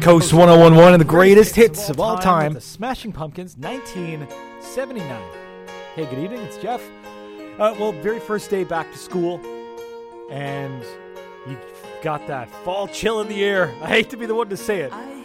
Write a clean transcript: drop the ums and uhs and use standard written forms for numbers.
Coast 1011 and the greatest hits of all time. The Smashing Pumpkins, 1979. Hey, good evening. It's Jeff. Well, very first day back to school, and you got that fall chill in the air. I hate to be the one to say it,